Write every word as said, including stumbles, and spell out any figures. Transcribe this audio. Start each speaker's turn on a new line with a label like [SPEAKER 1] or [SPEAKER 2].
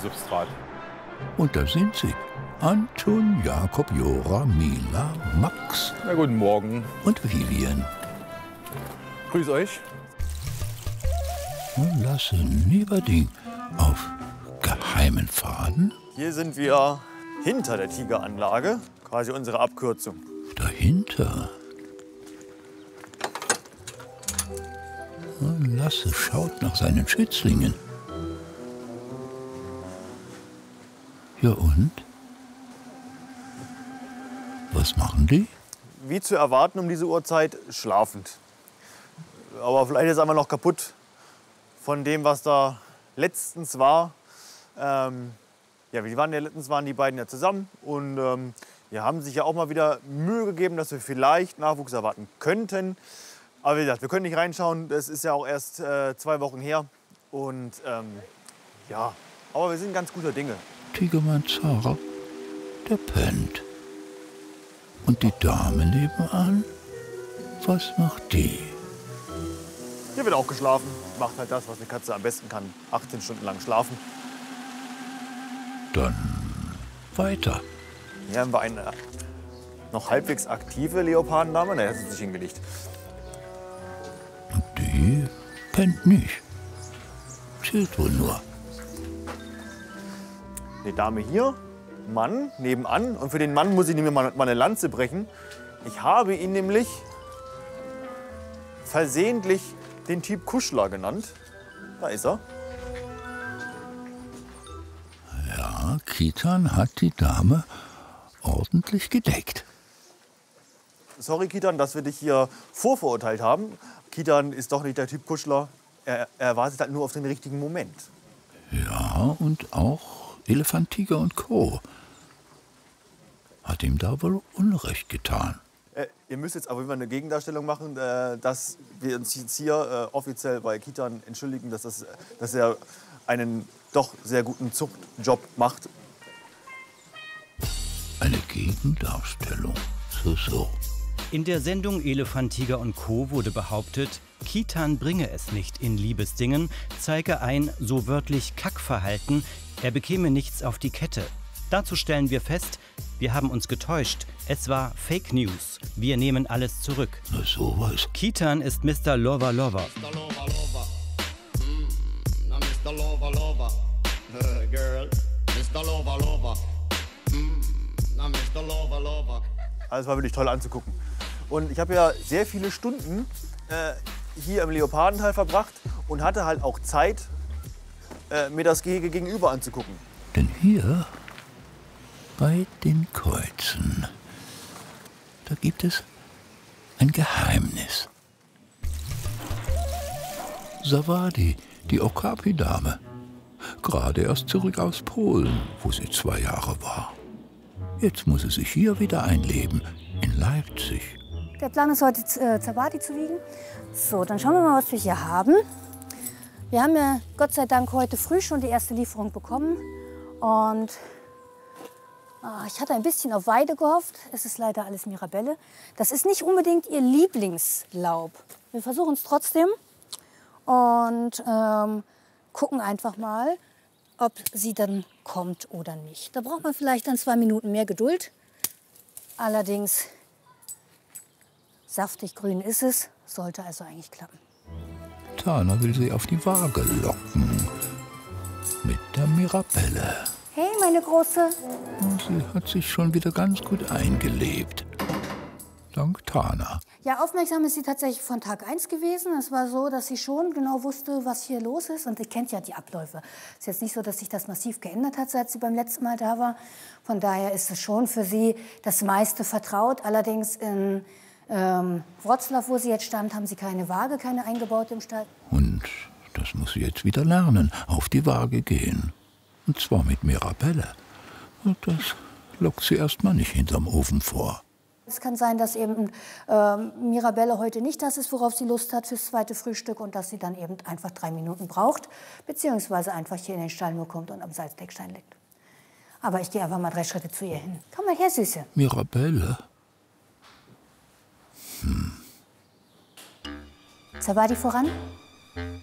[SPEAKER 1] Substrat.
[SPEAKER 2] Und da sind sie. Anton, Jakob, Jora, Mila, Max.
[SPEAKER 1] Na, guten Morgen.
[SPEAKER 2] Und Vivian.
[SPEAKER 1] Grüß euch.
[SPEAKER 2] Und Lasse Nieberding auf geheimen Faden.
[SPEAKER 3] Hier sind wir hinter der Tigeranlage, quasi unsere Abkürzung.
[SPEAKER 2] Dahinter. Und Lasse schaut nach seinen Schützlingen. Ja und? Was machen die?
[SPEAKER 3] Wie zu erwarten um diese Uhrzeit, schlafend. Aber vielleicht ist einfach noch kaputt von dem, was da letztens war. Ähm, ja, wie waren ja letztens waren die beiden ja zusammen und ähm, ja, haben sich ja auch mal wieder Mühe gegeben, dass wir vielleicht Nachwuchs erwarten könnten. Aber wie gesagt, wir können nicht reinschauen. Das ist ja auch erst äh, zwei Wochen her. Und ähm, ja, aber wir sind ganz guter Dinge.
[SPEAKER 2] Tigermann Zara, der pennt. Und die Dame nebenan, was macht die?
[SPEAKER 3] Hier wird auch geschlafen. Macht halt das, was eine Katze am besten kann. achtzehn Stunden lang schlafen.
[SPEAKER 2] Dann weiter.
[SPEAKER 3] Hier haben wir eine noch halbwegs aktive Leopardendame. Ne, hat sie sich hingelegt.
[SPEAKER 2] Und die pennt nicht. Chillt wohl nur.
[SPEAKER 3] Die Dame hier, Mann, nebenan. Und für den Mann muss ich nämlich mal eine Lanze brechen. Ich habe ihn nämlich versehentlich den Typ Kuschler genannt. Da ist er.
[SPEAKER 2] Ja, Kitan hat die Dame ordentlich gedeckt.
[SPEAKER 3] Sorry, Kitan, dass wir dich hier vorverurteilt haben. Kitan ist doch nicht der Typ Kuschler. Er, er wartet halt nur auf den richtigen Moment.
[SPEAKER 2] Ja, und auch Elefant, Tiger und Co. hat ihm da wohl Unrecht getan.
[SPEAKER 3] Äh, ihr müsst jetzt aber immer eine Gegendarstellung machen, äh, dass wir uns jetzt hier äh, offiziell bei Kitan entschuldigen, dass, das, dass er einen doch sehr guten Zuchtjob macht.
[SPEAKER 2] Eine Gegendarstellung. So, so.
[SPEAKER 4] In der Sendung Elefant, Tiger und Co. wurde behauptet, Kitan bringe es nicht in Liebesdingen, zeige ein, so wörtlich, Kackverhalten, er bekäme nichts auf die Kette. Dazu stellen wir fest, wir haben uns getäuscht. Es war Fake News. Wir nehmen alles zurück.
[SPEAKER 2] Na sowas.
[SPEAKER 4] Kitan ist Mister Lover Lover.
[SPEAKER 5] Mister Lover Lover. Mm, na Mister Lover Lover. Uh, girl. Mister Lover Lover. Mm, na Mister Lover Lover.
[SPEAKER 3] Also es war wirklich toll anzugucken. Und ich habe ja sehr viele Stunden äh, hier im Leopardental verbracht und hatte halt auch Zeit, äh, mir das Gehege gegenüber anzugucken.
[SPEAKER 2] Denn hier, bei den Kreuzen, da gibt es ein Geheimnis. Savadi, die Okapi-Dame, gerade erst zurück aus Polen, wo sie zwei Jahre war. Jetzt muss sie sich hier wieder einleben, in Leipzig.
[SPEAKER 6] Der Plan ist heute, äh, Savadi zu wiegen. So, dann schauen wir mal, was wir hier haben. Wir haben ja Gott sei Dank heute früh schon die erste Lieferung bekommen. Und ah, ich hatte ein bisschen auf Weide gehofft. Es ist leider alles Mirabelle. Das ist nicht unbedingt ihr Lieblingslaub. Wir versuchen es trotzdem und ähm, gucken einfach mal, ob sie dann kommt oder nicht. Da braucht man vielleicht dann zwei Minuten mehr Geduld. Allerdings saftig grün ist es, sollte also eigentlich klappen.
[SPEAKER 2] Tana will sie auf die Waage locken. Mit der Mirabelle.
[SPEAKER 6] Hey, meine Große.
[SPEAKER 2] Und sie hat sich schon wieder ganz gut eingelebt. Dank Tana.
[SPEAKER 6] Ja, aufmerksam ist sie tatsächlich von Tag eins gewesen. Es war so, dass sie schon genau wusste, was hier los ist. Und sie kennt ja die Abläufe. Es ist jetzt nicht so, dass sich das massiv geändert hat, seit sie beim letzten Mal da war. Von daher ist es schon für sie das meiste vertraut. Allerdings in ähm, Wroclaw, wo sie jetzt stand, haben sie keine Waage, keine eingebaute im Stall.
[SPEAKER 2] Und das muss sie jetzt wieder lernen. Auf die Waage gehen. Und zwar mit Mirabelle. Und das lockt sie erst mal nicht hinterm Ofen vor.
[SPEAKER 6] Es kann sein, dass eben ähm, Mirabelle heute nicht das ist, worauf sie Lust hat fürs zweite Frühstück und dass sie dann eben einfach drei Minuten braucht, beziehungsweise einfach hier in den Stall nur kommt und am Salzdeckstein liegt. Aber ich gehe einfach mal drei Schritte zu ihr hin. Komm mal her, Süße.
[SPEAKER 2] Mirabelle? Hm.
[SPEAKER 6] Savadi voran.